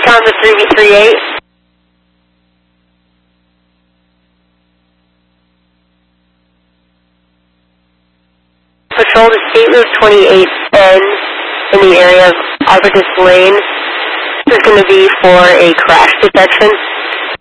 on the 3B38. Patrol to State Route 28N in the area of Arbutus Lane. This is going to be for a crash detection.